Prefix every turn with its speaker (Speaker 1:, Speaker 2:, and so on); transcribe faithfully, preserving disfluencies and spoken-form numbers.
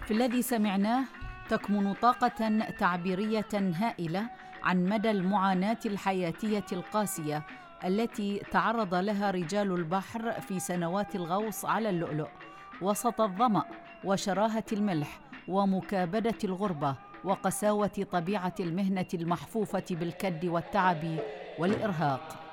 Speaker 1: في الذي سمعناه تكمن طاقة تعبيرية هائلة عن مدى المعاناة الحياتية القاسية التي تعرض لها رجال البحر في سنوات الغوص على اللؤلؤ وسط الظمأ وشراهة الملح ومكابدة الغربة وقساوة طبيعة المهنة المحفوفة بالكد والتعب والإرهاق.